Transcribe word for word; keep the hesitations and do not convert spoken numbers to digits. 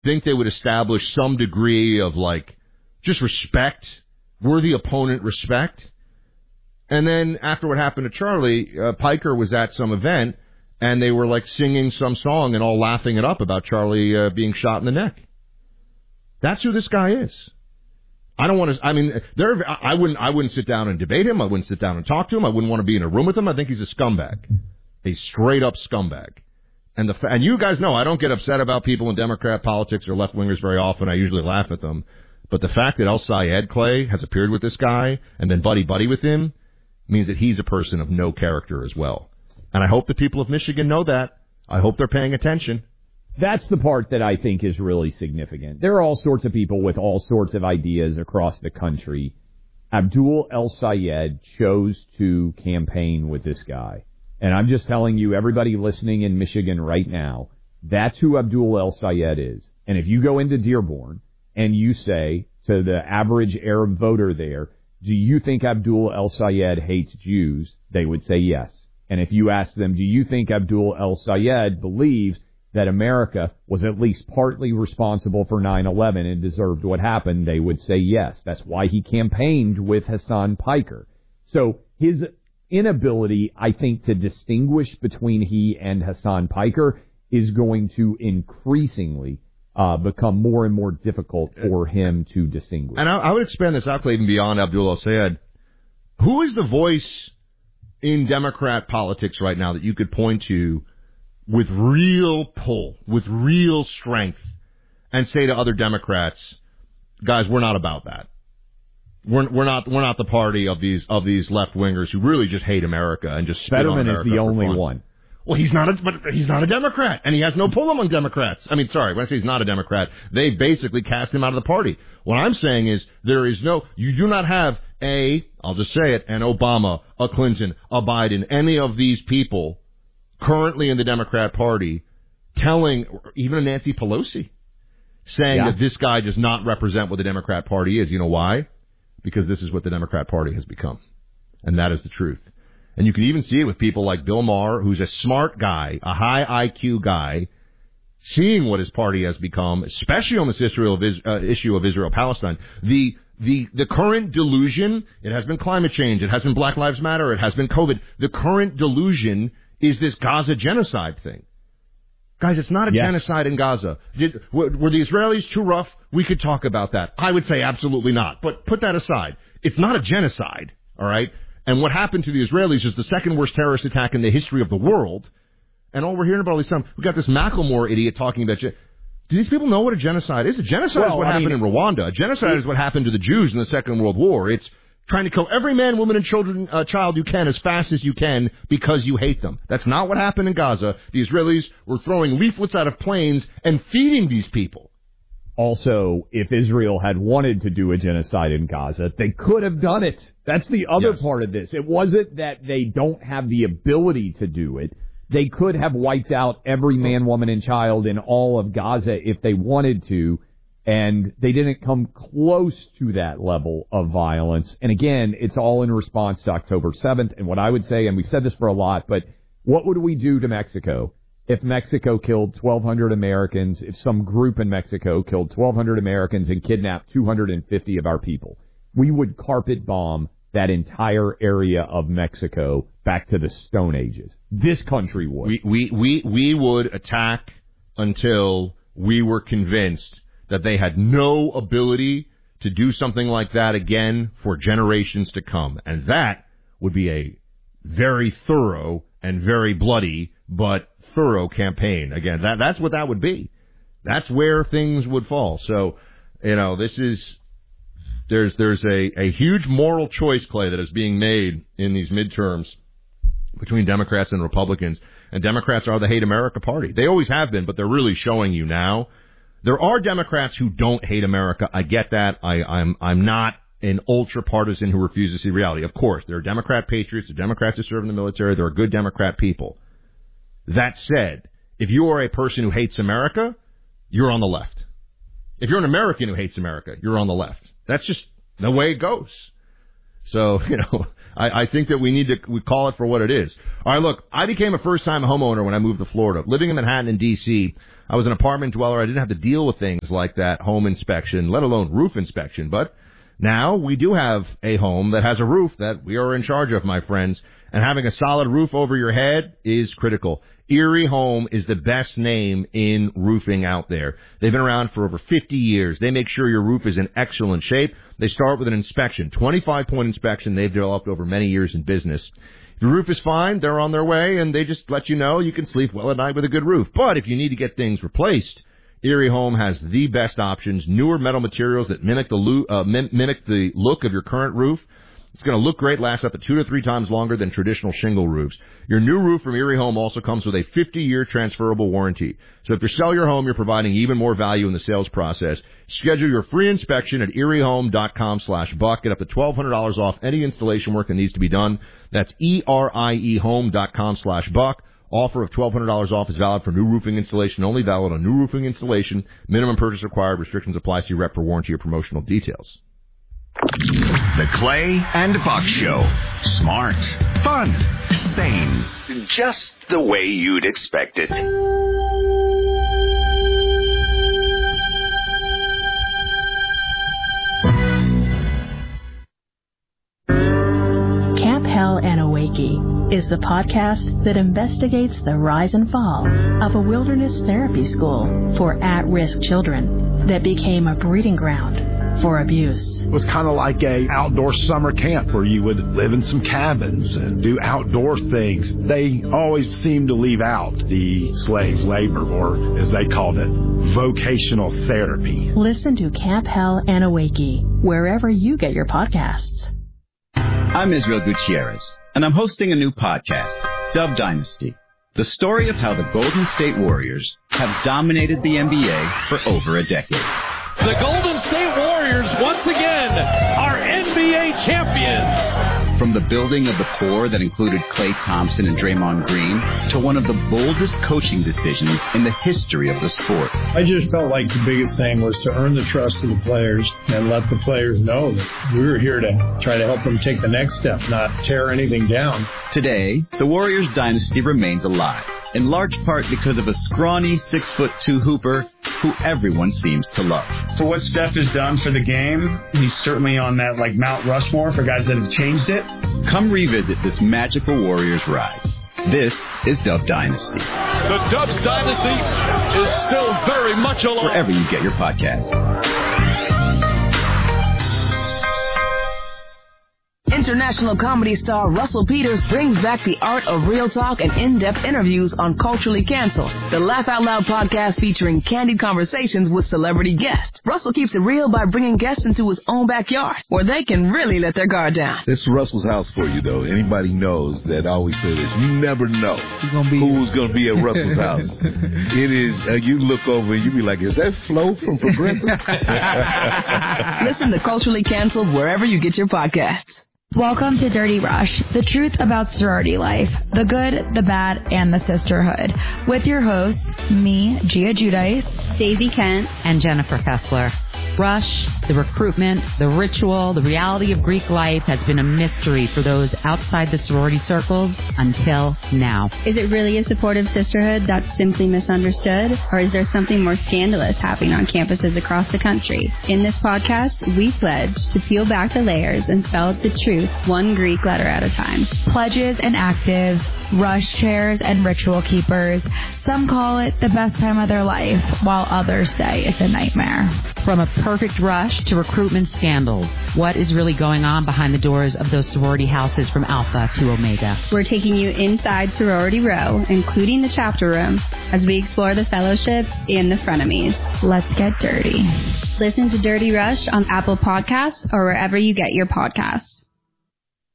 think they would establish some degree of, like, just respect, worthy opponent respect. And then after what happened to Charlie, uh, Piker was at some event, and they were, like, singing some song and all laughing it up about Charlie uh, being shot in the neck. That's who this guy is. I don't want to. I mean, there. I wouldn't. I wouldn't sit down and debate him. I wouldn't sit down and talk to him. I wouldn't want to be in a room with him. I think he's a scumbag, a straight up scumbag. And the and you guys know I don't get upset about people in Democrat politics or left wingers very often. I usually laugh at them. But the fact that El Sayed Clay has appeared with this guy and been buddy buddy with him means that he's a person of no character as well. And I hope the people of Michigan know that. I hope they're paying attention. That's the part that I think is really significant. There are all sorts of people with all sorts of ideas across the country. Abdul El Sayed chose to campaign with this guy. And I'm just telling you, everybody listening in Michigan right now, that's who Abdul El Sayed is. And if you go into Dearborn and you say to the average Arab voter there, do you think Abdul El Sayed hates Jews? They would say yes. And if you ask them, do you think Abdul El Sayed believes that America was at least partly responsible for nine eleven and deserved what happened, they would say yes. That's why he campaigned with Hassan Piker. So his inability, I think, to distinguish between he and Hassan Piker is going to increasingly uh, become more and more difficult for him to distinguish. And I, I would expand this out even beyond Abdul El Sayed. Who is the voice in Democrat politics right now that you could point to with real pull, with real strength, and say to other Democrats, guys, we're not about that. We're we're not we're not the party of these of these left wingers who really just hate America and just spit Fetterman on America is the for only fun. one. Well, he's not a but he's not a Democrat, and he has no pull among Democrats. I mean, sorry, when I say he's not a Democrat, they basically cast him out of the party. What I'm saying is there is no you do not have a I'll just say it an Obama, a Clinton, a Biden, any of these people currently in the Democrat Party telling, even a Nancy Pelosi, saying yeah. that this guy does not represent what the Democrat Party is. You know why? Because this is what the Democrat Party has become. And that is the truth. And you can even see it with people like Bill Maher, who's a smart guy, a high I Q guy, seeing what his party has become, especially on this Israel of, uh, issue of Israel-Palestine. The The the current delusion, it has been climate change, it has been Black Lives Matter, it has been COVID. The current delusion is this Gaza genocide thing. Guys, it's not a yes. genocide in Gaza. Did, were, were the Israelis too rough? We could talk about that. I would say absolutely not. But put that aside. It's not a genocide, all right? And what happened to the Israelis is the second worst terrorist attack in the history of the world. And all we're hearing about all this time, we got this Macklemore idiot talking about... Ge- Do these people know what a genocide is? A genocide well, is what I happened mean, in Rwanda. A genocide it, is what happened to the Jews in the Second World War. It's trying to kill every man, woman, and children, uh, child you can as fast as you can because you hate them. That's not what happened in Gaza. The Israelis were throwing leaflets out of planes and feeding these people. Also, if Israel had wanted to do a genocide in Gaza, they could have done it. That's the other yes. part of this. It wasn't that they don't have the ability to do it. They could have wiped out every man, woman, and child in all of Gaza if they wanted to, and they didn't come close to that level of violence. And again, it's all in response to October seventh. And what I would say, and we've said this for a lot, but what would we do to Mexico if Mexico killed twelve hundred Americans, if some group in Mexico killed twelve hundred Americans and kidnapped two hundred fifty of our people? We would carpet bomb that entire area of Mexico back to the Stone Ages. This country would. We, we, we, we would attack until we were convinced that they had no ability to do something like that again for generations to come. And that would be a very thorough and very bloody, but thorough campaign. Again, that that's what that would be. That's where things would fall. So, you know, this is... There's there's a, a huge moral choice, Clay, that is being made in these midterms between Democrats and Republicans. And Democrats are the hate America party. They always have been, but they're really showing you now. There are Democrats who don't hate America. I get that. I, I'm I'm not an ultra partisan who refuses to see reality. Of course, there are Democrat patriots, there are Democrats who serve in the military, there are good Democrat people. That said, if you are a person who hates America, you're on the left. If you're an American who hates America, you're on the left. That's just the way it goes. So, you know, I, I think that we need to we call it for what it is. All right, look, I became a first-time homeowner when I moved to Florida. Living in Manhattan and D C, I was an apartment dweller. I didn't have to deal with things like that home inspection, let alone roof inspection. But now we do have a home that has a roof that we are in charge of, my friends. And having a solid roof over your head is critical. Erie Home is the best name in roofing out there. They've been around for over fifty years. They make sure your roof is in excellent shape. They start with an inspection, twenty-five point inspection they've developed over many years in business. If your roof is fine, they're on their way, and they just let you know you can sleep well at night with a good roof. But if you need to get things replaced, Erie Home has the best options, newer metal materials that mimic the, lo- uh, mim- mimic the look of your current roof. It's going to look great, last up to two to three times longer than traditional shingle roofs. Your new roof from Erie Home also comes with a fifty-year transferable warranty. So if you sell your home, you're providing even more value in the sales process. Schedule your free inspection at erie home dot com slash buck. Get up to twelve hundred dollars off any installation work that needs to be done. That's E R I E home dot com slash buck. Offer of twelve hundred dollars off is valid for new roofing installation, only valid on new roofing installation. Minimum purchase required. Restrictions apply. See rep for warranty or promotional details. The Clay and Buck Show. Smart, fun, sane. Just the way you'd expect it. Camp Hell Anawake is the podcast that investigates the rise and fall of a wilderness therapy school for at-risk children that became a breeding ground for abuse. It was kind of like a outdoor summer camp where you would live in some cabins and do outdoor things. They always seemed to leave out the slave labor, or as they called it, vocational therapy. Listen to Camp Hell Anawake wherever you get your podcasts. I'm Israel Gutierrez, and I'm hosting a new podcast, Dub Dynasty, the story of how the Golden State Warriors have dominated the N B A for over a decade. The Golden State Warriors, once again, are N B A champions. From the building of the core that included Klay Thompson and Draymond Green to one of the boldest coaching decisions in the history of the sport. I just felt like the biggest thing was to earn the trust of the players and let the players know that we were here to try to help them take the next step, not tear anything down. Today, the Warriors dynasty remains alive, in large part because of a scrawny six foot two hooper who everyone seems to love. For what Steph has done for the game, he's certainly on that like Mount Rushmore for guys that have changed it. Come revisit this magical Warriors ride. This is Dub Dynasty. The Dubs Dynasty is still very much alive. Wherever you get your podcast. International comedy star Russell Peters brings back the art of real talk and in-depth interviews on Culturally Canceled, the Laugh Out Loud podcast featuring candid conversations with celebrity guests. Russell keeps it real by bringing guests into his own backyard, where they can really let their guard down. This is Russell's house for you, though. Anybody knows that I always say this. You never know gonna be who's going to be at Russell's house. It is, uh, you look over and you be like, is that Flo from Progressive? Listen to Culturally Canceled wherever you get your podcasts. Welcome to Dirty Rush, the truth about sorority life, the good, the bad, and the sisterhood. With your hosts, me, Gia Giudice, Daisy Kent, and Jennifer Fessler. Rush, the recruitment, the ritual, the reality of Greek life has been a mystery for those outside the sorority circles until now. Is it really a supportive sisterhood that's simply misunderstood? Or is there something more scandalous happening on campuses across the country? In this podcast, we pledge to peel back the layers and spell out the truth one Greek letter at a time. Pledges and actives, rush chairs and ritual keepers. Some call it the best time of their life, while others say it's a nightmare. From a perfect rush to recruitment scandals, what is really going on behind the doors of those sorority houses from Alpha to Omega? We're taking you inside Sorority Row, including the chapter room, as we explore the fellowship and the frenemies. Let's get dirty. Listen to Dirty Rush on Apple Podcasts or wherever you get your podcasts.